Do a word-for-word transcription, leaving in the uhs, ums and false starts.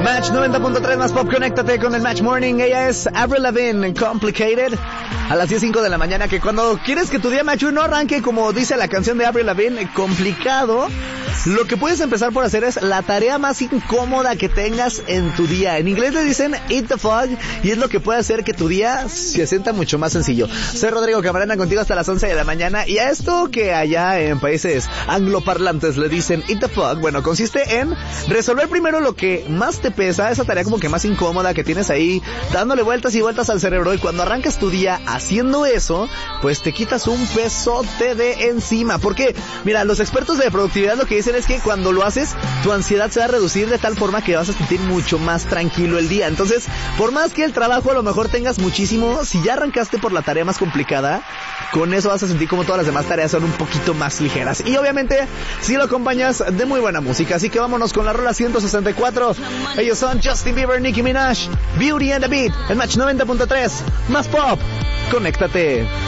Match noventa punto tres más pop, conéctate con el Match Morning. Ella es Avril Lavigne, Complicated, a las diez cinco de la mañana, que cuando quieres que tu día, Machu, no arranque como dice la canción de Avril Lavigne, complicado, lo que puedes empezar por hacer es la tarea más incómoda que tengas en tu día. En inglés le dicen eat the frog, y es lo que puede hacer que tu día se sienta mucho más sencillo. Soy Rodrigo Camarena, contigo hasta las once de la mañana, y a esto que allá en países angloparlantes le dicen eat the frog, bueno, consiste en resolver primero lo que más te pesa, esa tarea como que más incómoda que tienes ahí, dándole vueltas y vueltas al cerebro, y cuando arrancas tu día haciendo eso, pues te quitas un pesote de encima. Porque, mira, los expertos de productividad lo que dicen es que cuando lo haces, tu ansiedad se va a reducir de tal forma que vas a sentir mucho más tranquilo el día. Entonces, por más que el trabajo a lo mejor tengas muchísimo, si ya arrancaste por la tarea más complicada, con eso vas a sentir como todas las demás tareas son un poquito más ligeras. Y obviamente, si lo acompañas de muy buena música. Así que vámonos con la rola ciento sesenta y cuatro. Ellos son Justin Bieber, Nicki Minaj, Beauty and the Beat, el Match noventa punto tres, más pop. Conéctate.